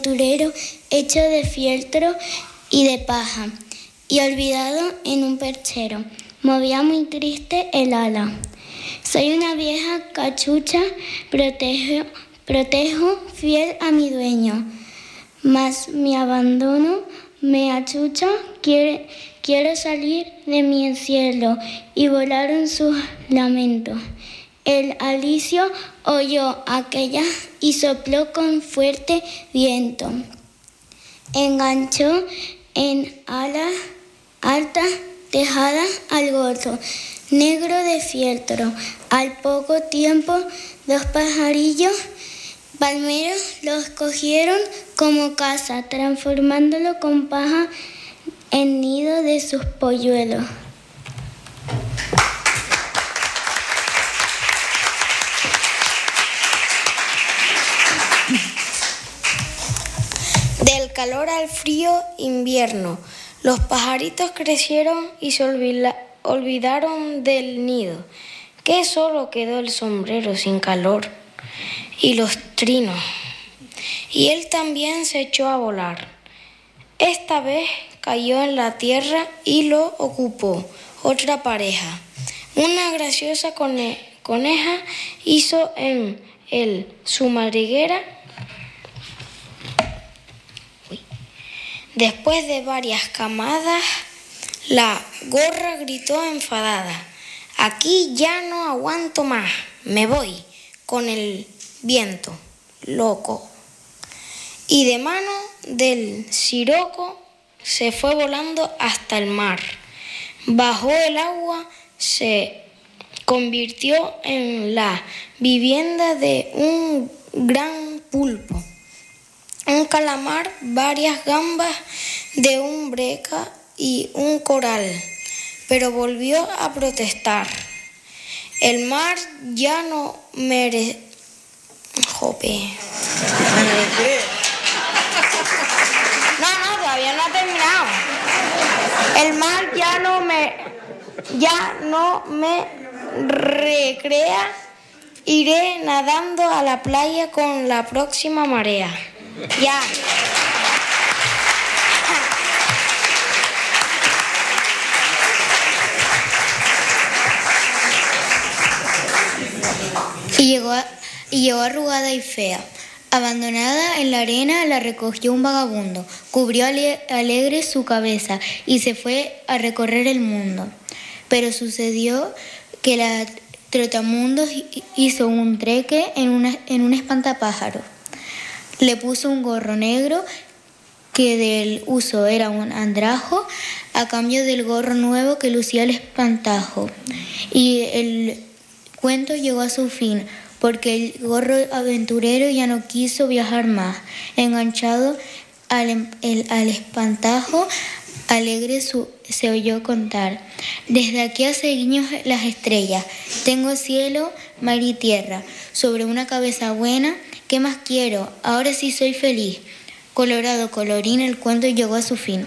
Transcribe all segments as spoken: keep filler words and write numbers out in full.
aventurero hecho de fieltro y de paja, y olvidado en un perchero, movía muy triste el ala. Soy una vieja cachucha, protejo, protejo fiel a mi dueño, mas mi abandono me achucha, quiere, quiero salir de mi encierro, y volaron sus lamentos. El Alicio oyó aquella y sopló con fuerte viento. Enganchó en alas altas tejadas al gorro negro de fieltro. Al poco tiempo, dos pajarillos palmeros los cogieron como casa, transformándolo con paja en nido de sus polluelos. Del calor al frío invierno, los pajaritos crecieron y se olvida, olvidaron del nido, que solo quedó el sombrero sin calor y los trinos. Y él también se echó a volar. Esta vez cayó en la tierra y lo ocupó otra pareja. Una graciosa cone, coneja hizo en él su madriguera. Después de varias camadas, la gorra gritó enfadada: aquí ya no aguanto más, me voy con el viento loco. Y de mano del siroco se fue volando hasta el mar. Bajó el agua, se convirtió en la vivienda de un gran pulpo, un calamar, varias gambas de un breca y un coral, pero volvió a protestar. El mar ya no merece... Jope. No, no, todavía no ha terminado. El mar ya no me... ya no me recrea. Iré nadando a la playa con la próxima marea. Ya. Y llegó, a, y llegó arrugada y fea. Abandonada en la arena, la recogió un vagabundo, cubrió ale, alegre su cabeza y se fue a recorrer el mundo. Pero sucedió que la trotamundos hizo un treque en, una, en un espantapájaros. Le puso un gorro negro que del uso era un andrajo a cambio del gorro nuevo que lucía el espantajo. Y el cuento llegó a su fin porque el gorro aventurero ya no quiso viajar más. Enganchado al, el, al espantajo, alegre su, se oyó contar: desde aquí hace guiños las estrellas, tengo cielo, mar y tierra, sobre una cabeza buena, ¿qué más quiero? Ahora sí soy feliz. Colorado colorín, el cuento llegó a su fin.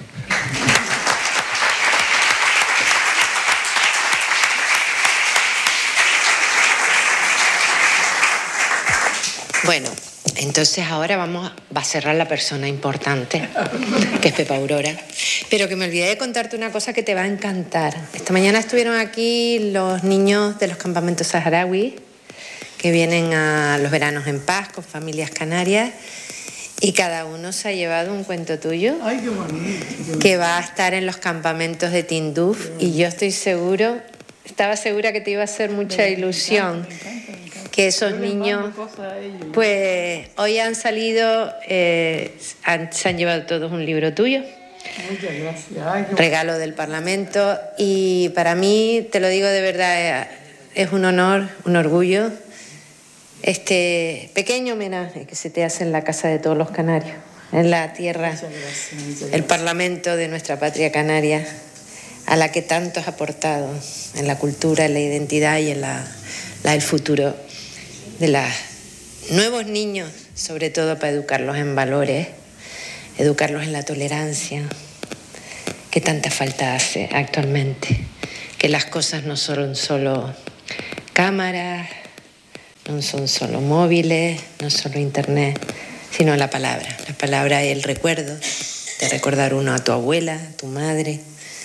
Bueno, entonces ahora vamos a, va a cerrar la persona importante, que es Pepa Aurora. Pero que me olvidé de contarte una cosa que te va a encantar. Esta mañana estuvieron aquí los niños de los campamentos saharauis, que vienen a los veranos en paz con familias canarias, y cada uno se ha llevado un cuento tuyo. Ay, qué bonito, que va a estar en los campamentos de Tinduf, y yo estoy seguro, estaba segura que te iba a hacer mucha ilusión. Me encanta, me encanta, me encanta. Que esos niños, pues hoy han salido, eh, han, se han llevado todos un libro tuyo. Muchas gracias. Ay, regalo del Parlamento, y para mí, te lo digo de verdad, es un honor, un orgullo, este pequeño homenaje que se te hace en la Casa de Todos los Canarios, en la tierra, muchas gracias, muchas gracias. El Parlamento de nuestra patria canaria, a la que tanto has aportado en la cultura, en la identidad y en la, la, el futuro de los nuevos niños, sobre todo para educarlos en valores, educarlos en la tolerancia, que tanta falta hace actualmente, que las cosas no son solo cámaras, no son solo móviles, no solo internet, sino la palabra. La palabra es el recuerdo, de recordar uno a tu abuela, a tu madre,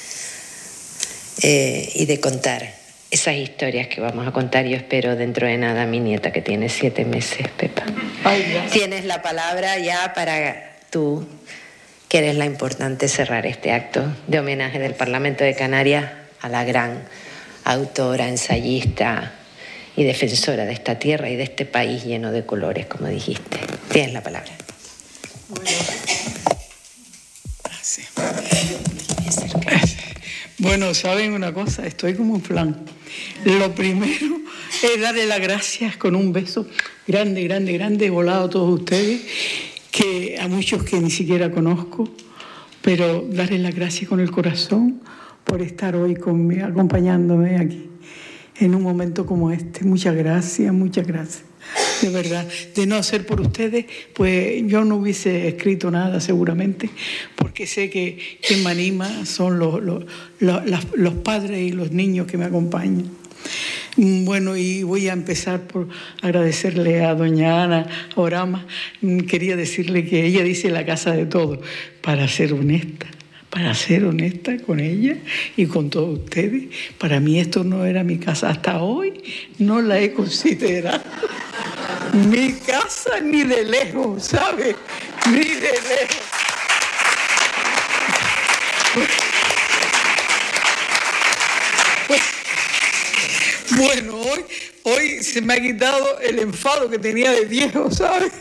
eh, y de contar esas historias que vamos a contar, yo espero, dentro de nada, mi nieta que tiene siete meses, Pepa. Ay, tienes la palabra ya para tú, que eres la importante, cerrar este acto de homenaje del Parlamento de Canarias a la gran autora, ensayista y defensora de esta tierra y de este país lleno de colores, como dijiste. Tienes la palabra. Bueno, gracias. Bueno, ¿saben una cosa? Estoy como en plan. Lo primero es darle las gracias con un beso grande, grande, grande, volado a todos ustedes, que a muchos que ni siquiera conozco, pero darles las gracias con el corazón por estar hoy conmigo, acompañándome aquí en un momento como este. Muchas gracias, muchas gracias. De verdad, de no ser por ustedes, pues yo no hubiese escrito nada seguramente, porque sé que quien me anima son los, los, los, los padres y los niños que me acompañan. Bueno, y voy a empezar por agradecerle a doña Ana Orama. Quería decirle que ella dice la casa de todos, para ser honesta. Para ser honesta con ella y con todos ustedes, para mí esto no era mi casa. Hasta hoy no la he considerado mi casa ni de lejos, ¿sabes? Ni de lejos. Pues, bueno, hoy, hoy se me ha quitado el enfado que tenía de viejo, ¿sabes?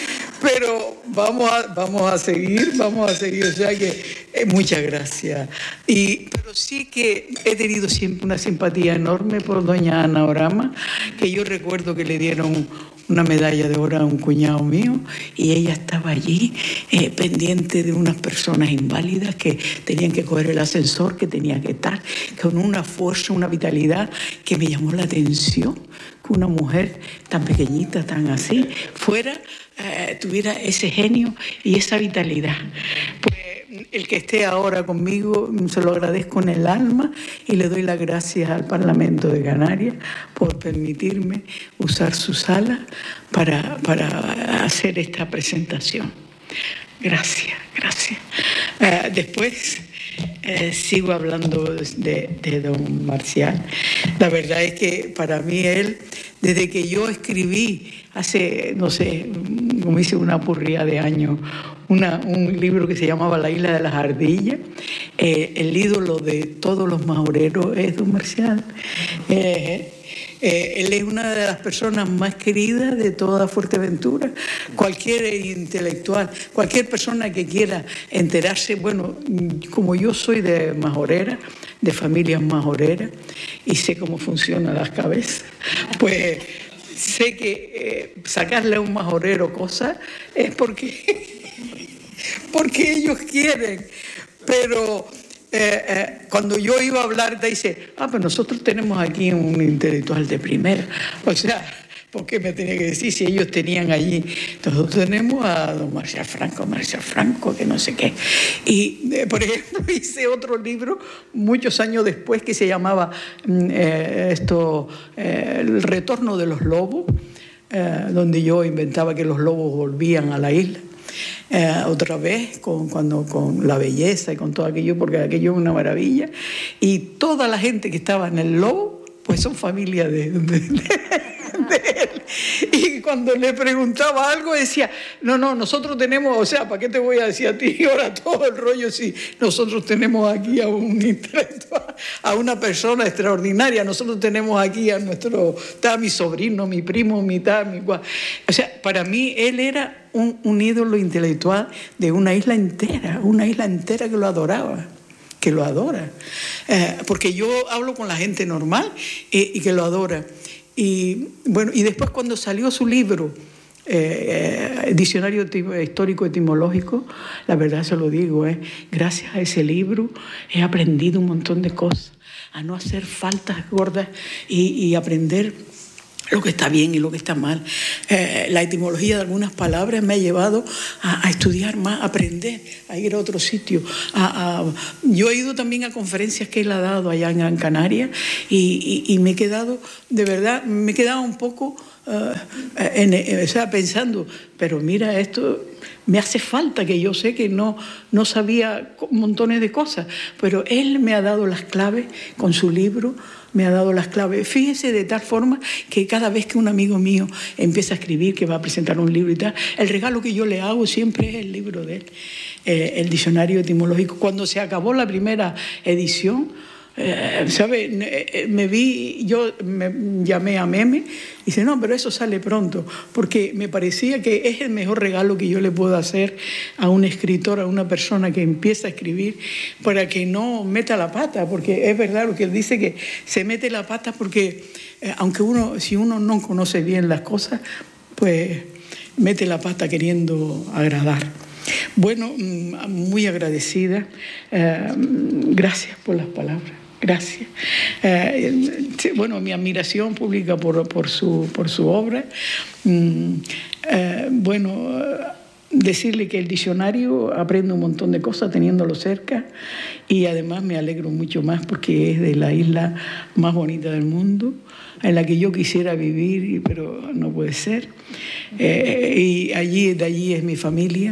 Pero vamos a, vamos a seguir, vamos a seguir, o sea que eh, muchas gracias. Y, pero sí que he tenido siempre una simpatía enorme por doña Ana Orama, que yo recuerdo que le dieron una medalla de oro a un cuñado mío y ella estaba allí eh, pendiente de unas personas inválidas que tenían que coger el ascensor, que tenía que estar con una fuerza, una vitalidad que me llamó la atención, que una mujer tan pequeñita, tan así, fuera... Eh, tuviera ese genio y esa vitalidad. Pues el que esté ahora conmigo se lo agradezco en el alma y le doy las gracias al Parlamento de Canarias por permitirme usar su sala para, para hacer esta presentación. Gracias, gracias. Eh, después eh, sigo hablando de, de don Marcial. La verdad es que para mí él, desde que yo escribí hace, no sé, como hice una purría de años, una, un libro que se llamaba La Isla de las Ardillas, eh, el ídolo de todos los majoreros es don Marcial. Eh, eh, él es una de las personas más queridas de toda Fuerteventura. Cualquier intelectual, cualquier persona que quiera enterarse, bueno, como yo soy de majorera, de familias majoreras, y sé cómo funcionan las cabezas, pues sé que eh, sacarle a un majorero cosas es porque, porque ellos quieren, pero eh, eh, cuando yo iba a hablar, te dice, ah, pues nosotros tenemos aquí un intelectual de primera, o sea, ¿por qué me tenía que decir si ellos tenían allí? Nosotros tenemos a don Marcial Franco, Marcial Franco, que no sé qué. Y, eh, por ejemplo, hice otro libro muchos años después que se llamaba eh, esto, eh, El retorno de los lobos, eh, donde yo inventaba que los lobos volvían a la isla. Eh, otra vez con, cuando, con la belleza y con todo aquello, porque aquello es una maravilla. Y toda la gente que estaba en el lobo, pues son familia de... de, de de él. Y cuando le preguntaba algo decía, no, no, nosotros tenemos, o sea, ¿para qué te voy a decir a ti ahora todo el rollo si nosotros tenemos aquí a un intelectual, a una persona extraordinaria? Nosotros tenemos aquí a nuestro, está mi sobrino, mi primo, mi tal, mi cual. O sea, para mí él era un, un ídolo intelectual de una isla entera, una isla entera que lo adoraba. Que lo adora. Eh, porque yo hablo con la gente normal y, y que lo adora. Y bueno, y después cuando salió su libro, eh, Diccionario Histórico Etimológico, la verdad se lo digo, eh, gracias a ese libro he aprendido un montón de cosas, a no hacer faltas gordas y, y aprender lo que está bien y lo que está mal. Eh, la etimología de algunas palabras me ha llevado a, a estudiar más, a aprender, a ir a otro sitio. A, a, yo he ido también a conferencias que él ha dado allá en Gran Canaria y, y, y me he quedado, de verdad, me he quedado un poco uh, en, en, o sea, pensando, pero mira, esto me hace falta, que yo sé que no, no sabía montones de cosas, pero él me ha dado las claves con su libro, me ha dado las claves. Fíjese, de tal forma que cada vez que un amigo mío empieza a escribir, que va a presentar un libro y tal, el regalo que yo le hago siempre es el libro de él, eh, el diccionario etimológico. Cuando se acabó la primera edición, Eh, ¿sabe? Me vi, yo me llamé a Meme y dice, no, pero eso sale pronto, porque me parecía que es el mejor regalo que yo le puedo hacer a un escritor, a una persona que empieza a escribir, para que no meta la pata, porque es verdad lo que él dice, que se mete la pata porque eh, aunque uno, si uno no conoce bien las cosas, pues mete la pata queriendo agradar. Bueno, muy agradecida, eh, gracias por las palabras. Gracias. Eh, bueno, mi admiración pública por, por, su, por su obra. Mm, eh, bueno, decirle que el diccionario aprende un montón de cosas teniéndolo cerca, y además me alegro mucho más porque es de la isla más bonita del mundo, en la que yo quisiera vivir, pero no puede ser. Eh, y allí, de allí es mi familia.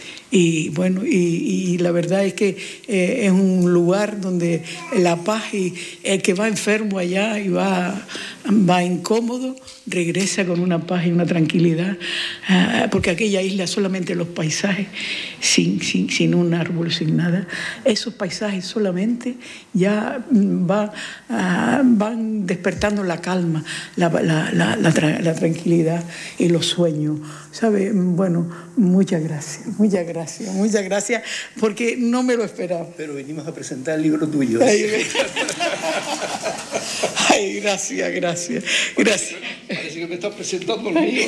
Y bueno, y, y la verdad es que eh, es un lugar donde la paz, y el que va enfermo allá y va, va incómodo, regresa con una paz y una tranquilidad, uh, porque aquella isla, solamente los paisajes, sin, sin, sin un árbol, sin nada, esos paisajes solamente ya va, uh, van despertando la calma, la, la, la, la, la tranquilidad y los sueños, ¿sabe? Bueno, muchas gracias, muchas gracias, muchas gracias, porque no me lo esperaba. Pero venimos a presentar el libro tuyo. Ay, Ay gracias, gracias, gracias. Parece que me estás presentando el mío.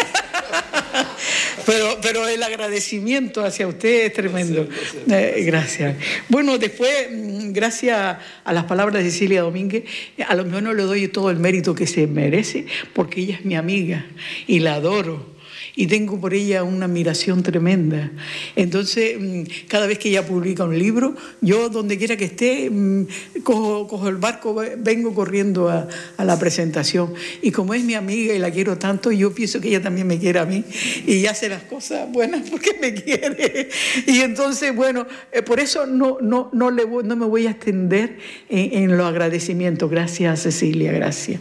Pero, pero el agradecimiento hacia usted es tremendo. Eh, gracias. Bueno, después, gracias a las palabras de Cecilia Domínguez, a lo mejor no le doy todo el mérito que se merece, porque ella es mi amiga y la adoro. Y tengo por ella una admiración tremenda. Entonces, cada vez que ella publica un libro, yo donde quiera que esté, cojo, cojo el barco, vengo corriendo a, a la presentación. Y como es mi amiga y la quiero tanto, yo pienso que ella también me quiere a mí y hace las cosas buenas porque me quiere. Y entonces, bueno, por eso no, no, no, le voy, no me voy a extender en, en los agradecimientos. Gracias, Cecilia, gracias.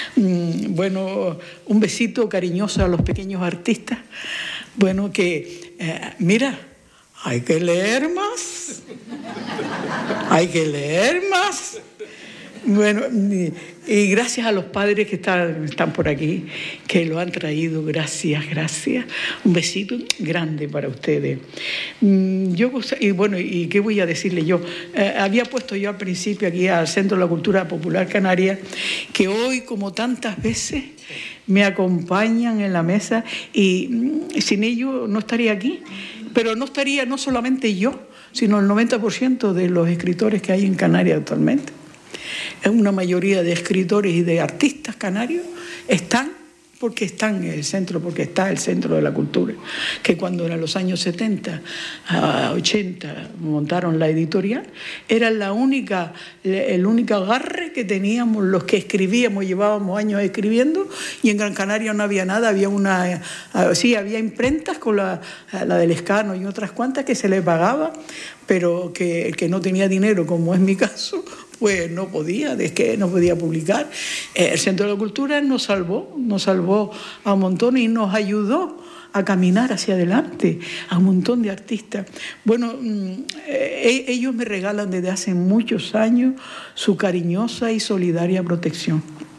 Bueno, un besito cariñoso a los pequeños artistas. Bueno, que, eh, mira, hay que leer más, hay que leer más. Bueno, y, y gracias a los padres que están, están por aquí, que lo han traído, gracias, gracias. Un besito grande para ustedes. Yo, y bueno, ¿y qué voy a decirle yo? Eh, había puesto yo al principio aquí al Centro de la Cultura Popular Canaria, que hoy, como tantas veces, me acompañan en la mesa, y sin ellos no estaría aquí. Pero no estaría no solamente yo, sino el noventa por ciento de los escritores que hay en Canarias actualmente. Es una mayoría de escritores y de artistas canarios están porque están en el centro, porque está el Centro de la Cultura, que cuando en los años setenta a ochenta montaron la editorial, era la única, el único agarre que teníamos los que escribíamos, llevábamos años escribiendo, y en Gran Canaria no había nada, había una, sí, había imprentas con la, la del Escano y otras cuantas que se les pagaba, pero que el que no tenía dinero, como es mi caso, pues no podía, es que no podía publicar. El Centro de la Cultura nos salvó, nos salvó a un montón y nos ayudó a caminar hacia adelante a un montón de artistas. Bueno, eh, ellos me regalan desde hace muchos años su cariñosa y solidaria protección.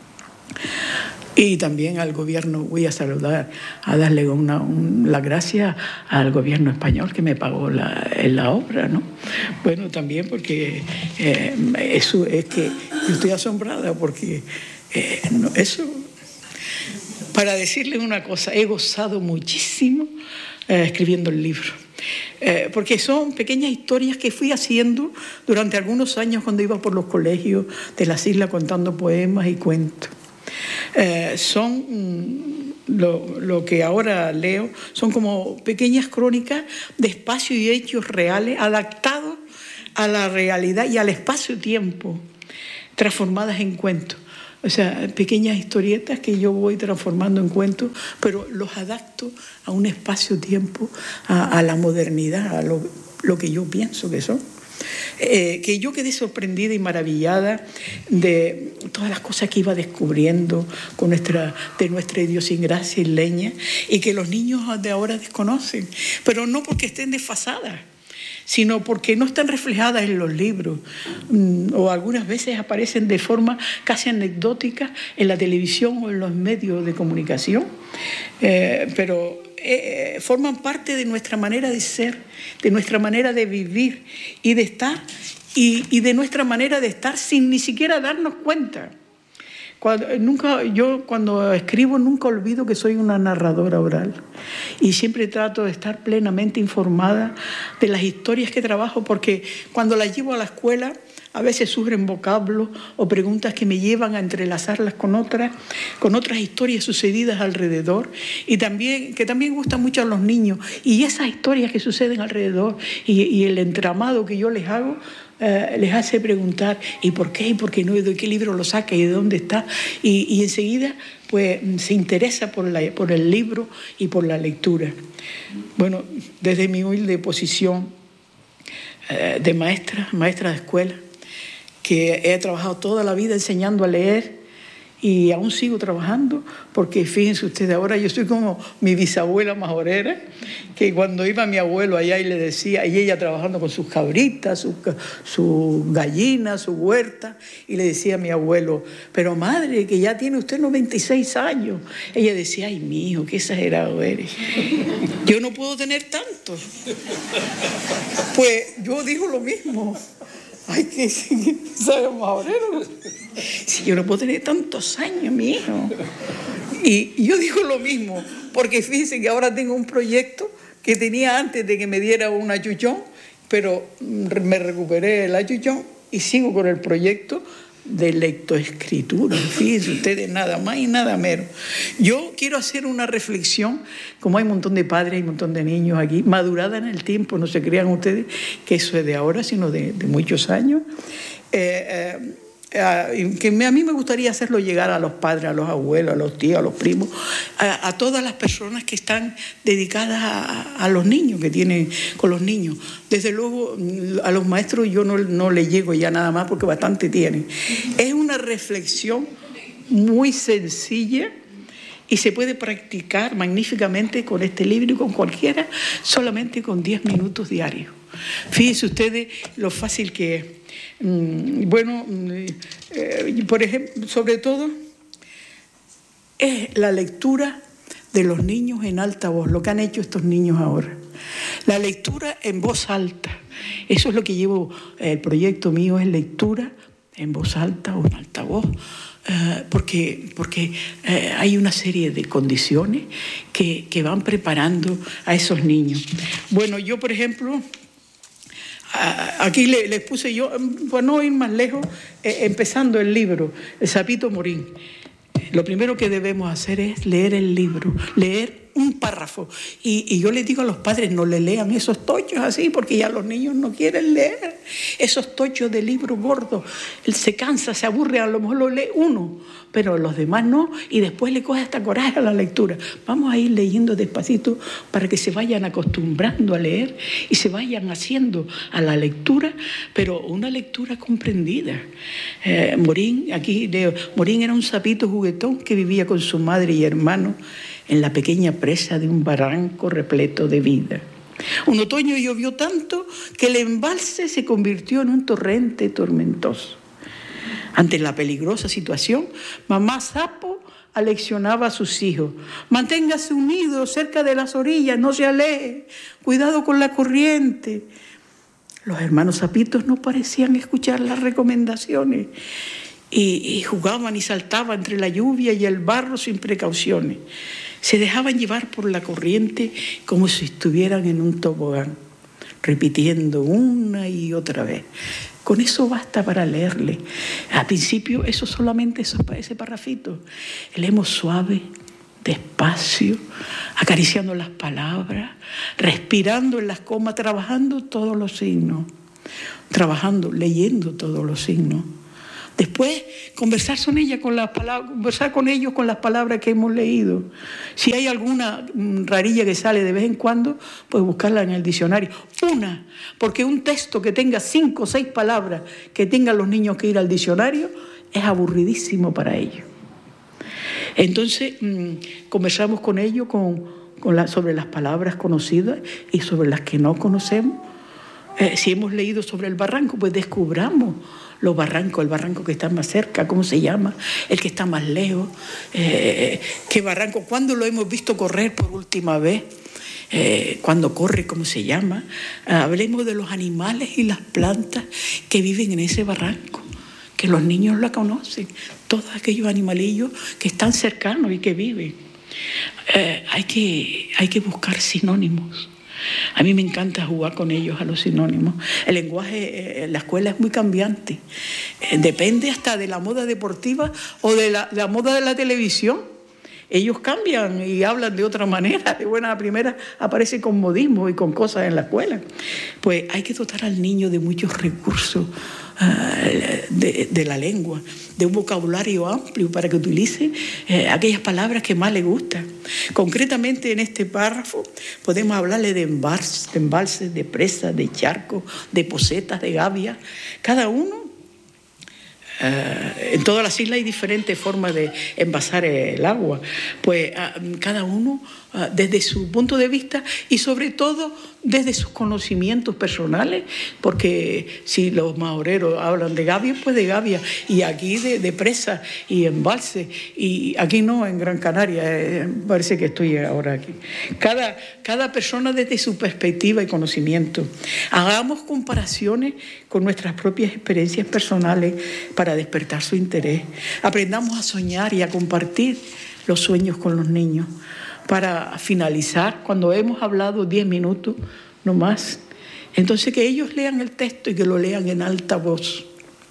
Y también al gobierno, voy a saludar, a darle una, un, la gracia al gobierno español que me pagó la, la obra, ¿no? Bueno, también porque eh, eso es que yo estoy asombrada porque eh, no, eso, para decirles una cosa, he gozado muchísimo eh, escribiendo el libro. Eh, porque son pequeñas historias que fui haciendo durante algunos años cuando iba por los colegios de las islas contando poemas y cuentos. Eh, son, mm, lo, lo que ahora leo, son como pequeñas crónicas de espacios y hechos reales adaptados a la realidad y al espacio-tiempo, transformadas en cuentos. O sea, pequeñas historietas que yo voy transformando en cuentos, pero los adapto a un espacio-tiempo, a, a la modernidad, a lo, lo que yo pienso que son. Eh, que yo quedé sorprendida y maravillada de todas las cosas que iba descubriendo con nuestra, de nuestra idiosincrasia isleña y que los niños de ahora desconocen, pero no porque estén desfasadas, sino porque no están reflejadas en los libros o algunas veces aparecen de forma casi anecdótica en la televisión o en los medios de comunicación, eh, pero eh, forman parte de nuestra manera de ser, de nuestra manera de vivir y de estar, y, y de nuestra manera de estar sin ni siquiera darnos cuenta. Cuando, nunca, yo cuando escribo nunca olvido que soy una narradora oral y siempre trato de estar plenamente informada de las historias que trabajo, porque cuando las llevo a la escuela a veces surgen vocablos o preguntas que me llevan a entrelazarlas con otras, con otras historias sucedidas alrededor y también, que también gustan mucho a los niños, y esas historias que suceden alrededor y, y el entramado que yo les hago Uh, les hace preguntar ¿y por qué? ¿Y por qué no? ¿Y de qué libro lo saca? ¿Y de dónde está? Y, y enseguida pues, se interesa por, la, por el libro y por la lectura. Bueno, desde mi humilde posición uh, de maestra, maestra de escuela, que he trabajado toda la vida enseñando a leer y aún sigo trabajando, porque fíjense ustedes, ahora yo soy como mi bisabuela majorera, que cuando iba mi abuelo allá y le decía, y ella trabajando con sus cabritas, sus su gallinas, su huerta, y le decía a mi abuelo, pero madre, que ya tiene usted noventa y seis años. Ella decía, ay, mi hijo, qué exagerado eres. Yo no puedo tener tantos. Pues yo digo lo mismo. Ay, que ¿sabes, majorero? Si yo no puedo tener tantos años, mi hijo. Y, y yo digo lo mismo, porque fíjense que ahora tengo un proyecto que tenía antes de que me diera un achuchón, pero me recuperé el achuchón y sigo con el proyecto de lectoescritura. Fíjense ustedes, nada más y nada menos. Yo quiero hacer una reflexión, como hay un montón de padres, hay un montón de niños aquí, madurada en el tiempo, no se crean ustedes que eso es de ahora, sino de, de muchos años, eh, eh, eh, que me, a mí me gustaría hacerlo llegar a los padres, a los abuelos, a los tíos, a los primos, a, a todas las personas que están dedicadas a, a los niños, que tienen con los niños. Desde luego, a los maestros yo no, no les llego ya nada más porque bastante tienen. Es una reflexión muy sencilla y se puede practicar magníficamente con este libro y con cualquiera, solamente con diez minutos diarios. Fíjense ustedes lo fácil que es. Bueno, eh, por ejemplo, sobre todo, es la lectura de los niños en alta voz, lo que han hecho estos niños ahora. La lectura en voz alta, eso es lo que llevo, el proyecto mío es lectura en voz alta o en alta voz, eh, porque, porque eh, hay una serie de condiciones que, que van preparando a esos niños. Bueno, yo, por ejemplo, aquí les puse yo, por no ir más lejos, eh, empezando el libro, El Sapito Morín. Lo primero que debemos hacer es leer el libro, leer un párrafo. Y, y yo les digo a los padres, no le lean esos tochos así, porque ya los niños no quieren leer esos tochos de libro gordo. Él se cansa, se aburre, a lo mejor lo lee uno, pero los demás no, y después le coge hasta coraje a la lectura. Vamos a ir leyendo despacito para que se vayan acostumbrando a leer y se vayan haciendo a la lectura, pero una lectura comprendida. Eh, Morín, aquí leo, Morín era un sapito juguetón que vivía con su madre y hermano en la pequeña presa de un barranco repleto de vida. Un otoño llovió tanto que el embalse se convirtió en un torrente tormentoso. Ante la peligrosa situación, mamá Sapo aleccionaba a sus hijos: manténgase unidos cerca de las orillas, no se aleje, cuidado con la corriente. Los hermanos sapitos no parecían escuchar las recomendaciones y, y jugaban y saltaban entre la lluvia y el barro sin precauciones. Se dejaban llevar por la corriente como si estuvieran en un tobogán. repitiendo una y otra vez. Con eso basta para leerle. Al principio eso solamente es ese parrafito. Leemos suave, despacio, acariciando las palabras, respirando en las comas, trabajando todos los signos, trabajando, leyendo todos los signos. Después, conversar con ella con las palabras, conversar con ellos con las palabras que hemos leído. Si hay alguna rarilla que sale de vez en cuando, pues buscarla en el diccionario. Una, porque un texto que tenga cinco o seis palabras que tengan los niños que ir al diccionario es aburridísimo para ellos. Entonces, mmm, conversamos con ellos con, con la, sobre las palabras conocidas y sobre las que no conocemos. Eh, si hemos leído sobre el barranco, pues descubramos los barrancos, el barranco que está más cerca, cómo se llama, el que está más lejos, eh, qué barranco, cuándo lo hemos visto correr por última vez, eh, cuándo corre, cómo se llama. Eh, hablemos de los animales y las plantas que viven en ese barranco, que los niños la conocen, todos aquellos animalillos que están cercanos y que viven. Eh, hay que, hay que buscar sinónimos. A mí me encanta jugar con ellos a los sinónimos. El lenguaje en la escuela es muy cambiante. Eh, depende hasta de la moda deportiva o de la, de la moda de la televisión. Ellos cambian y hablan de otra manera. De buena a primera aparece con modismo y con cosas en la escuela. Pues hay que dotar al niño de muchos recursos uh, de, de la lengua, de un vocabulario amplio para que utilice eh, aquellas palabras que más le gustan. Concretamente en este párrafo podemos hablarle de embalses, de, embalses, de presas, de charcos, de posetas, de gavias. Cada uno, uh, en todas las islas hay diferentes formas de envasar el agua. Pues uh, cada uno uh, desde su punto de vista y sobre todo desde sus conocimientos personales, porque si los maoreros hablan de gavia, pues de gavia, y aquí de, de presa y embalse, y aquí no, en Gran Canaria, eh, parece que estoy ahora aquí. Cada, cada persona desde su perspectiva y conocimiento. Hagamos comparaciones con nuestras propias experiencias personales para despertar su interés. Aprendamos a soñar y a compartir los sueños con los niños. Para finalizar, cuando hemos hablado diez minutos, no más, entonces que ellos lean el texto y que lo lean en alta voz.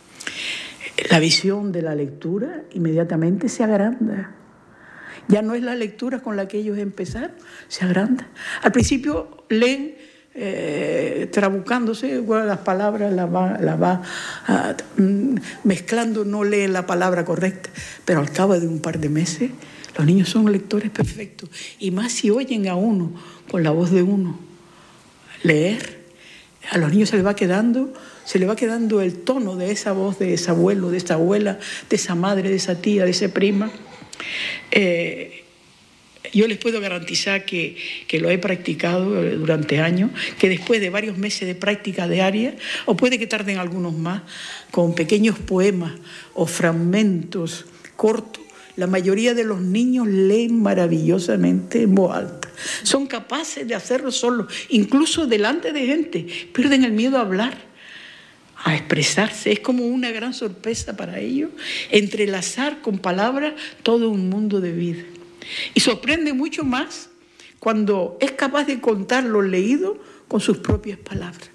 La visión de la lectura inmediatamente se agranda. Ya no es la lectura con la que ellos empezaron, se agranda. Al principio leen eh, trabucándose, bueno, las palabras las va, las va uh, mezclando, no leen la palabra correcta, pero al cabo de un par de meses los niños son lectores perfectos, y más si oyen a uno con la voz de uno leer. A los niños se les va quedando, se les va quedando el tono de esa voz de ese abuelo, de esa abuela, de esa madre, de esa tía, de esa prima. Eh, yo les puedo garantizar que, que lo he practicado durante años, que después de varios meses de práctica diaria, o puede que tarden algunos más, con pequeños poemas o fragmentos cortos, la mayoría de los niños leen maravillosamente en voz alta. Son capaces de hacerlo solos, incluso delante de gente. Pierden el miedo a hablar, a expresarse. Es como una gran sorpresa para ellos entrelazar con palabras todo un mundo de vida. Y sorprende mucho más cuando es capaz de contar lo leído con sus propias palabras.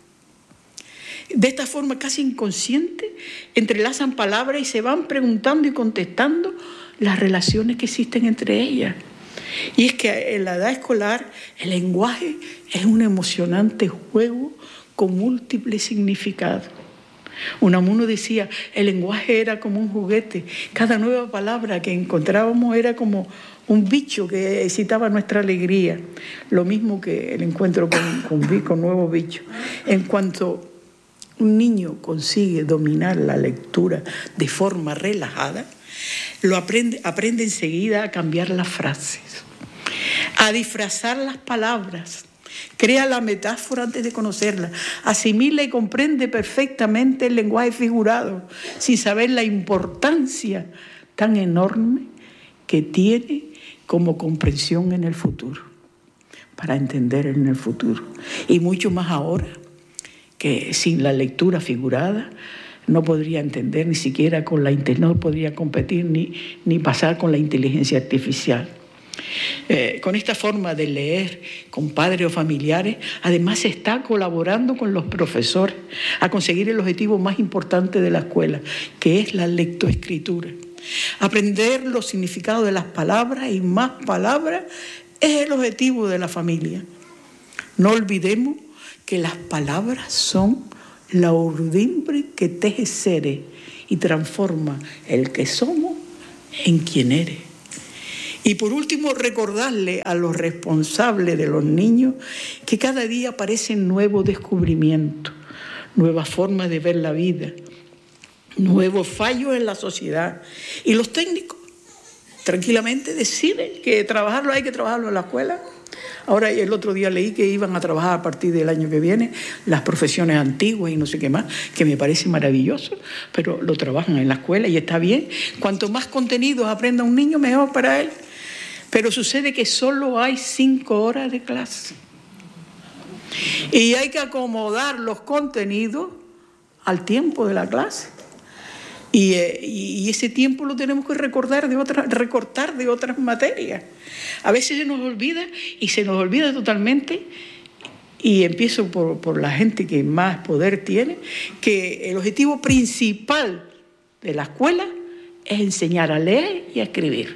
De esta forma casi inconsciente entrelazan palabras y se van preguntando y contestando las relaciones que existen entre ellas. Y es que en la edad escolar el lenguaje es un emocionante juego con múltiples significados. Unamuno decía, el lenguaje era como un juguete. Cada nueva palabra que encontrábamos era como un bicho que excitaba nuestra alegría. Lo mismo que el encuentro con, con, con nuevos bichos. En cuanto un niño consigue dominar la lectura de forma relajada, lo aprende, aprende enseguida a cambiar las frases, a disfrazar las palabras, crea la metáfora antes de conocerla, asimila y comprende perfectamente el lenguaje figurado, sin saber la importancia tan enorme que tiene como comprensión en el futuro, para entender en el futuro. Y mucho más ahora, que sin la lectura figurada no podría entender ni siquiera con la no podría competir ni, ni pasar con la inteligencia artificial. Eh, con esta forma de leer con padres o familiares, además se está colaborando con los profesores a conseguir el objetivo más importante de la escuela, que es la lectoescritura. Aprender los significados de las palabras y más palabras es el objetivo de la familia. No olvidemos que las palabras son la urdimbre que teje seres y transforma el que somos en quien eres. Y por último, recordarle a los responsables de los niños que cada día aparecen nuevos descubrimientos, nuevas formas de ver la vida, nuevos fallos en la sociedad. Y los técnicos tranquilamente deciden que trabajarlo hay que trabajarlo en la escuela. Ahora, el otro día leí que iban a trabajar a partir del año que viene las profesiones antiguas y no sé qué más, que me parece maravilloso, pero lo trabajan en la escuela y está bien. Cuanto más contenidos aprenda un niño, mejor para él. Pero sucede que solo hay cinco horas de clase. Y hay que acomodar los contenidos al tiempo de la clase. Y, eh, y ese tiempo lo tenemos que recordar de otra, recortar de otras materias. A veces se nos olvida y se nos olvida totalmente, y empiezo por, por la gente que más poder tiene, que el objetivo principal de la escuela es enseñar a leer y a escribir.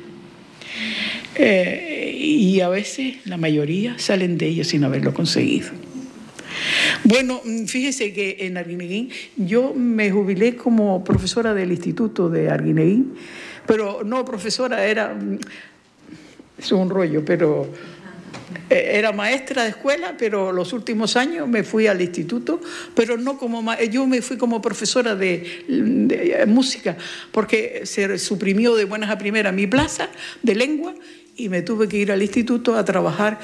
Eh, y a veces la mayoría salen de ellos sin haberlo conseguido. Bueno, fíjese que en Arguineguín yo me jubilé como profesora del Instituto de Arguineguín, pero no profesora, era, es un rollo, pero era maestra de escuela, pero los últimos años me fui al instituto, pero no como yo me fui como profesora de, de música, porque se suprimió de buenas a primeras mi plaza de lengua y me tuve que ir al instituto a trabajar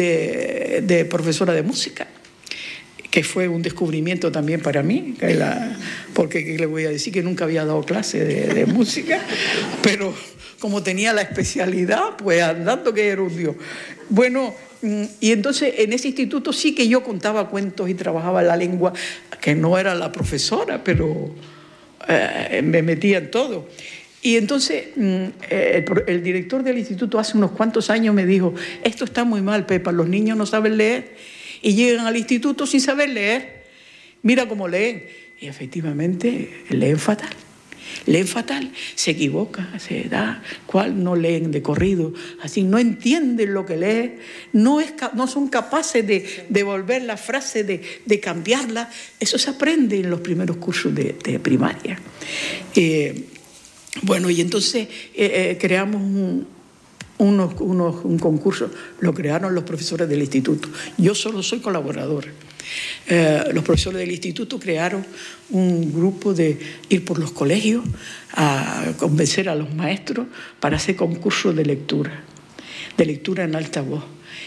de, de profesora de música, que fue un descubrimiento también para mí, que la, porque ¿qué le voy a decir? Que nunca había dado clase de, de música, pero como tenía la especialidad, pues andando que era un Dios. Bueno, y entonces en ese instituto sí que yo contaba cuentos y trabajaba la lengua, que no era la profesora, pero eh, me metía en todo. Y entonces el, el director del instituto hace unos cuantos años me dijo, esto está muy mal, Pepa, los niños no saben leer y llegan al instituto sin saber leer. Mira cómo leen. Y efectivamente leen fatal. Leen fatal, se equivoca, se da, cual no leen de corrido, así no entienden lo que leen, no, es, no son capaces de devolver la frase, de, de cambiarla. Eso se aprende en los primeros cursos de, de primaria. Eh, bueno, y entonces eh, eh, creamos un, unos, unos, un concurso, lo crearon los profesores del instituto. Yo solo soy colaboradora. Eh, los profesores del instituto crearon un grupo de ir por los colegios a convencer a los maestros para hacer concursos de lectura, de lectura en alta voz.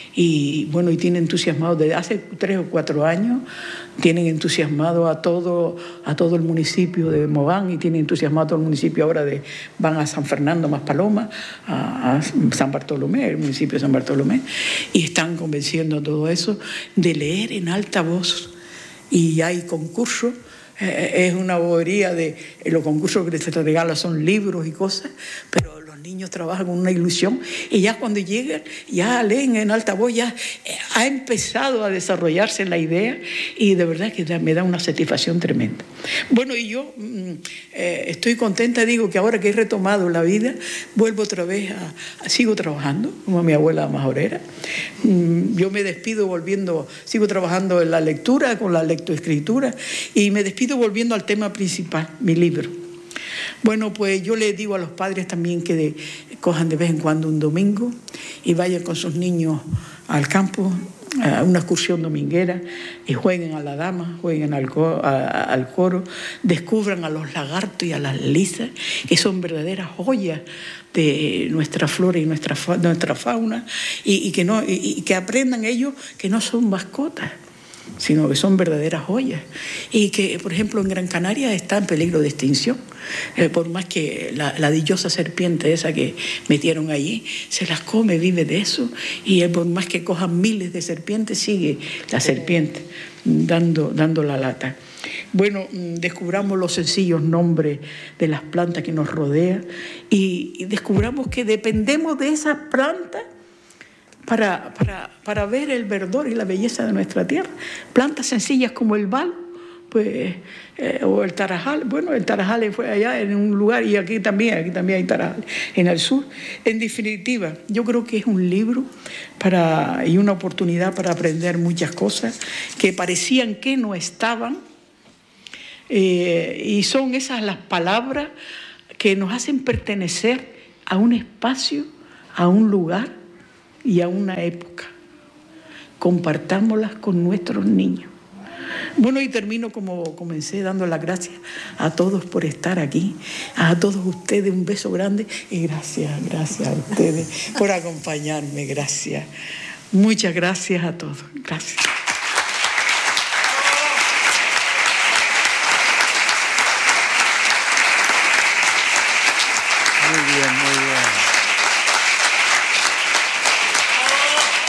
Y bueno, y tienen entusiasmado desde hace tres o cuatro años, tienen entusiasmado a todo, a todo el municipio de Mogán y tienen entusiasmado a todo el municipio ahora de, van a San Fernando Maspaloma, a, a San Bartolomé, el municipio de San Bartolomé, y están convenciendo a todo eso de leer en alta voz. Y hay concursos, eh, es una bobería de eh, los concursos que se regalan son libros y cosas, pero los niños trabajan con una ilusión y ya cuando llegan, ya leen en alta voz, ya eh, ha empezado a desarrollarse la idea y de verdad que da, me da una satisfacción tremenda. Bueno, y yo mm, eh, estoy contenta, digo que ahora que he retomado la vida, vuelvo otra vez a, a sigo trabajando como mi abuela majorera. Mm, yo me despido volviendo, sigo trabajando en la lectura, con la lectoescritura y me despido volviendo al tema principal, mi libro. Bueno, pues yo les digo a los padres también que de, cojan de vez en cuando un domingo y vayan con sus niños al campo, a una excursión dominguera y jueguen a la dama, jueguen al, co a, al coro, descubran a los lagartos y a las lisas, que son verdaderas joyas de nuestra flora y nuestra, fa nuestra fauna, y, y, que no, y, y que aprendan ellos que no son mascotas, sino que son verdaderas joyas y que, por ejemplo, en Gran Canaria está en peligro de extinción, eh, por más que la, la dichosa serpiente esa que metieron allí se las come, vive de eso, y eh, por más que cojan miles de serpientes sigue la serpiente dando, dando la lata. Bueno, descubramos los sencillos nombres de las plantas que nos rodean y, y descubramos que dependemos de esas plantas para, para, para ver el verdor y la belleza de nuestra tierra. Plantas sencillas como el balo, pues, eh, o el tarajal. Bueno, el tarajal fue allá en un lugar, y aquí también, aquí también hay tarajal, en el sur. En definitiva, yo creo que es un libro para, y una oportunidad para aprender muchas cosas que parecían que no estaban, eh, y son esas las palabras que nos hacen pertenecer a un espacio, a un lugar y a una época. Compartámoslas con nuestros niños. Bueno, y termino como comencé, dando las gracias a todos por estar aquí, a todos ustedes un beso grande y gracias, gracias a ustedes por acompañarme, gracias. Muchas gracias a todos, gracias. Muy bien, muy bien.